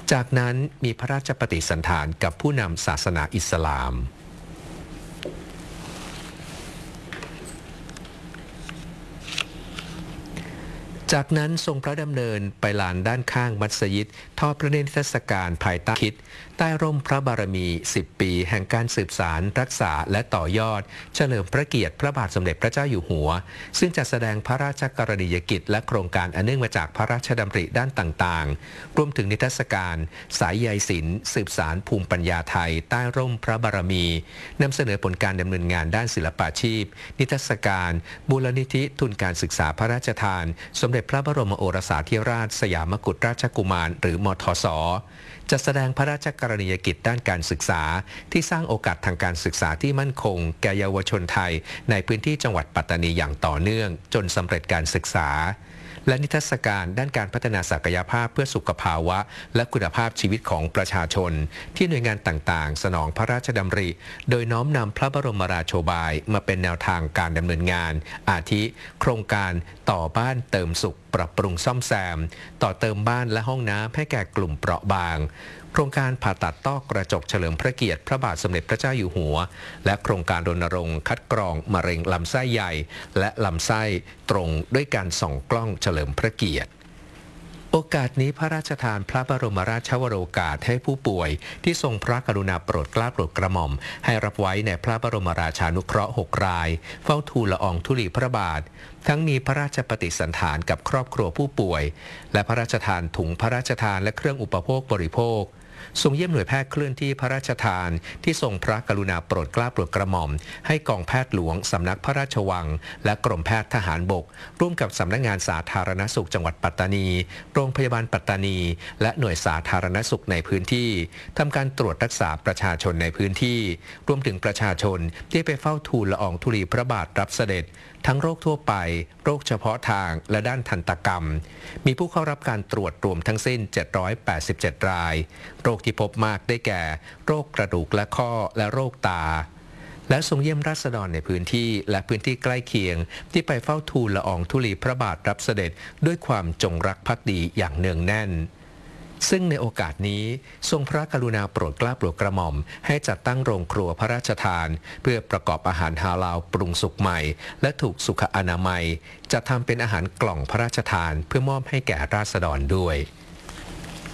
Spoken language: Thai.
จากนั้นมีพระราชปฏิสันถานกับผู้นำศาสนาอิสลามจากนั้นทรงพระดำเนินไปลานด้านข้างมัสยิดทอดพระเนตรเทศกาลภายใต้คิดใต้ร่มพระบารมี 10 ปีแห่งการสืบสานรักษาและต่อยอดเฉลิมพระเกียรติพระบาทสมเด็จพระเจ้าอยู่หัวซึ่งจะแสดงพระราชกรณียกิจและโครงการอันเนื่องมาจากพระราชดำริด้านต่างๆรวมถึงนิทรรศการสายใยศิลป์สืบสานภูมิปัญญาไทยใต้ร่มพระบารมีนำเสนอผลการดำเนินงานด้านศิลปาชีพนิทรรศการมูลนิธิทุนการศึกษาพระราชทานสมเด็จพระบรมโอรสาธิราชสยามกุฎราชกุมารหรือมทส.จะแสดงพระราชกรณียกิจด้านการศึกษาที่สร้างโอกาสทางการศึกษาที่มั่นคงแก่เยาวชนไทยในพื้นที่จังหวัดปัตตานีอย่างต่อเนื่องจนสำเร็จการศึกษาและนิทรรศการด้านการพัฒนาศักยภาพเพื่อสุขภาวะและคุณภาพชีวิตของประชาชนที่หน่วยงานต่างๆสนองพระราชดำริโดยน้อมนำพระบรมราโชบายมาเป็นแนวทางการดำเนินงานอาทิโครงการต่อบ้านเติมสุขปรับปรุงซ่อมแซมต่อเติมบ้านและห้องน้ำให้แก่กลุ่มเปราะบางโครงการผ่าตัดต้อกระจกเฉลิมพระเกียรติพระบาทสมเด็จพระเจ้าอยู่หัวและโครงการรณรงค์คัดกรองมะเร็งลำไส้ใหญ่และลำไส้ตรงด้วยการส่องกล้องเฉลิมพระเกียรติโอกาสนี้พระราชทานพระบรมราชวโรกาสให้ผู้ป่วยที่ทรงพระกรุณาโปรดเกล้าโปรดกระหม่อมให้รับไว้ในพระบรมราชานุเคราะห์6 รายเฝ้าทูลละอองธุลีพระบาททั้งมีพระราชปฏิสันถานกับครอบครัวผู้ป่วยและพระราชทานถุงพระราชทานและเครื่องอุปโภคบริโภคทรงเยี่ยมหน่วยแพทย์เคลื่อนที่พระราชทานที่ทรงพระกรุณาโปรดเกล้าโปรดกระหม่อมให้กองแพทย์หลวงสำนักพระราชวังและกรมแพทย์ทหารบกร่วมกับสำนักงานสาธารณสุขจังหวัดปัตตานีโรงพยาบาลปัตตานีและหน่วยสาธารณสุขในพื้นที่ทำการตรวจรักษาประชาชนในพื้นที่รวมถึงประชาชนที่ไปเฝ้าทูลละอองธุลีพระบาทรับเสด็จทั้งโรคทั่วไปโรคเฉพาะทางและด้านทันตกรรมมีผู้เข้ารับการตรวจรวมทั้งสิ้น787 รายโรคที่พบมากได้แก่โรคกระดูกและข้อและโรคตาและทรงเยี่ยมราษฎรในพื้นที่และพื้นที่ใกล้เคียงที่ไปเฝ้าทูลละอองธุลีพระบาทรับเสด็จด้วยความจงรักภักดีอย่างเนืองแน่นซึ่งในโอกาสนี้ทรงพระกรุณาโปรดเกล้าโปรดกระหม่อมให้จัดตั้งโรงครัวพระราชทานเพื่อประกอบอาหารฮาลาลปรุงสุกใหม่และถูกสุขอนามัยจะทำเป็นอาหารกล่องพระราชทานเพื่อมอบให้แก่ราษฎรด้วย